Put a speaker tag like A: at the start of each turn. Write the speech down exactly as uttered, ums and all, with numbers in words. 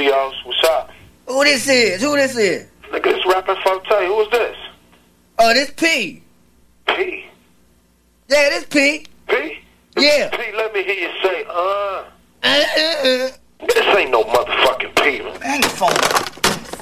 A: Studios. What's up?
B: Who this is? Who this is?
A: Nigga, this rapping Forte. Who is this?
B: Oh, this P.
A: P.
B: Yeah, this P.
A: P?
B: Yeah.
A: P, let me hear you say, uh.
B: Uh, uh, uh.
A: This ain't no motherfucking P, man.
B: Hang the phone.